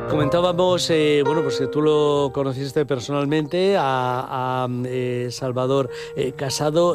Comentábamos, pues que tú lo conociste personalmente a Salvador Casado.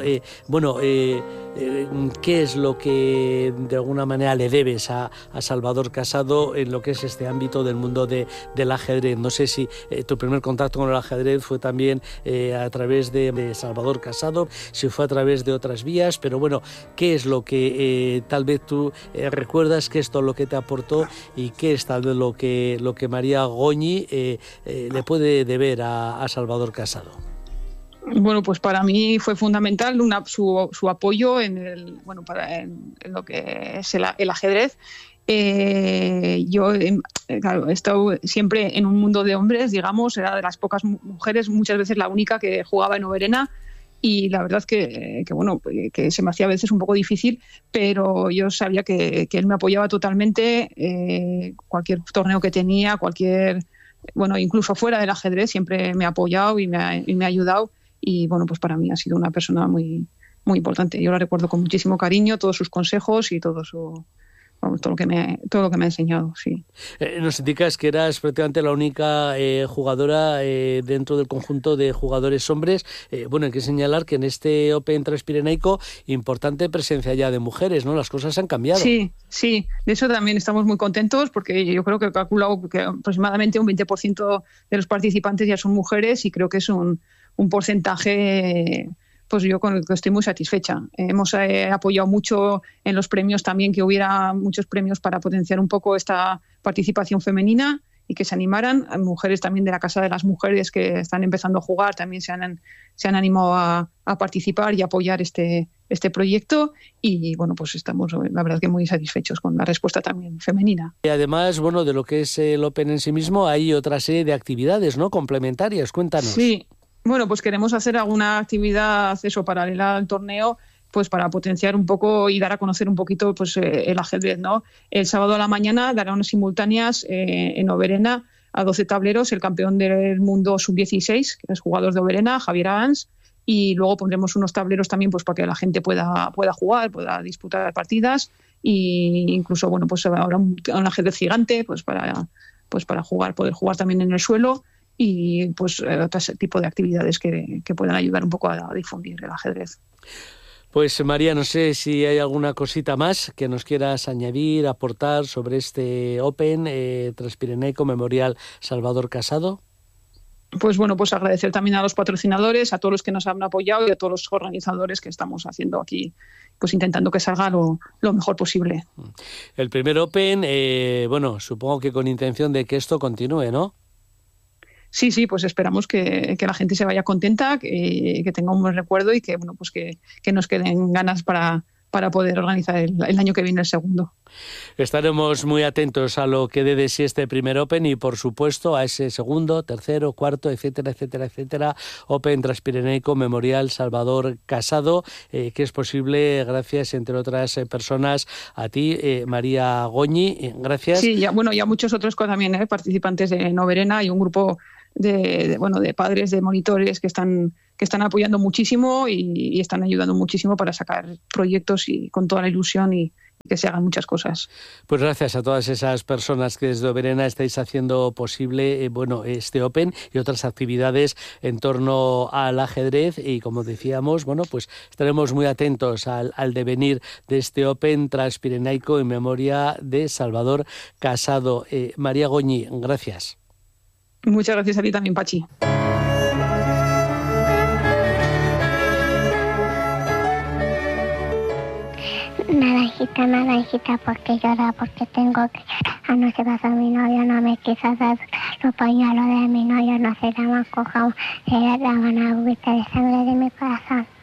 ¿Qué es lo que de alguna manera le debes a Salvador Casado en lo que es este ámbito del mundo del ajedrez? No sé si tu primer contacto con el ajedrez fue también a través de Salvador Casado, si fue a través de otras vías, pero bueno, ¿qué es lo que tal vez tú recuerdas que esto es lo que te aportó y qué es tal vez lo que María Goñi le puede deber a Salvador Casado? Bueno, pues para mí fue fundamental su apoyo en lo que es el ajedrez. Yo claro, he estado siempre en un mundo de hombres, digamos, era de las pocas mujeres, muchas veces la única que jugaba en Oberena, y la verdad que se me hacía a veces un poco difícil, pero yo sabía que él me apoyaba totalmente. Cualquier torneo que tenía, incluso fuera del ajedrez, siempre me ha apoyado y me ha ayudado, y bueno, pues para mí ha sido una persona muy, muy importante. Yo la recuerdo con muchísimo cariño, todos sus consejos y todo lo que me ha enseñado, sí. Nos indicas que eras prácticamente la única jugadora dentro del conjunto de jugadores hombres. Hay que señalar que en este Open Transpirenaico importante presencia ya de mujeres, ¿no? Las cosas han cambiado. Sí, de eso también estamos muy contentos, porque yo creo que he calculado que aproximadamente un 20% de los participantes ya son mujeres, y creo que es un porcentaje, pues yo con el que estoy muy satisfecha. Hemos apoyado mucho en los premios también, que hubiera muchos premios para potenciar un poco esta participación femenina y que se animaran. Mujeres también de la Casa de las Mujeres que están empezando a jugar también se han animado a participar y apoyar este proyecto, y bueno, pues estamos la verdad que muy satisfechos con la respuesta también femenina. Y además, de lo que es el Open en sí mismo, hay otra serie de actividades, ¿no?, complementarias. Cuéntanos. Sí. Bueno, pues queremos hacer alguna actividad paralela al torneo, pues para potenciar un poco y dar a conocer un poquito pues el ajedrez, ¿no? El sábado a la mañana darán unas simultáneas en Oberena a 12 tableros, el campeón del mundo sub-16, que es jugador de Oberena, Javier Agans, y luego pondremos unos tableros también pues para que la gente pueda jugar, pueda disputar partidas, e incluso pues habrá un ajedrez gigante pues para poder jugar también en el suelo, y pues otro tipo de actividades que puedan ayudar un poco a difundir el ajedrez. Pues María, no sé si hay alguna cosita más que nos quieras añadir, aportar sobre este Open Transpirenaico Memorial Salvador Casado. Pues pues agradecer también a los patrocinadores, a todos los que nos han apoyado y a todos los organizadores que estamos haciendo aquí, pues intentando que salga lo mejor posible. El primer Open, supongo que con intención de que esto continúe, ¿no? Sí, pues esperamos que la gente se vaya contenta, que tenga un buen recuerdo y que nos queden ganas para poder organizar el año que viene el segundo. Estaremos muy atentos a lo que dé de sí este primer Open y, por supuesto, a ese segundo, tercero, cuarto, etcétera, Open Transpirenaico Memorial Salvador Casado, que es posible gracias, entre otras personas, a ti, María Goñi. Gracias. Sí, ya muchos otros también participantes de Oberena, y un grupo de padres, de monitores que están apoyando muchísimo y están ayudando muchísimo para sacar proyectos, y con toda la ilusión, y que se hagan muchas cosas. Pues gracias a todas esas personas que desde Oberena estáis haciendo posible este Open y otras actividades en torno al ajedrez, y como decíamos, pues estaremos muy atentos al devenir de este Open Transpirenaico en memoria de Salvador Casado. María Goñi, gracias. Muchas gracias a ti también, Pachi. Naranjita, porque llora, porque tengo que llorar. Anoche pasó mi novio, no me quiso dar los pañuelos de mi novio, no se llaman cojón, se llaman agüita de sangre de mi corazón.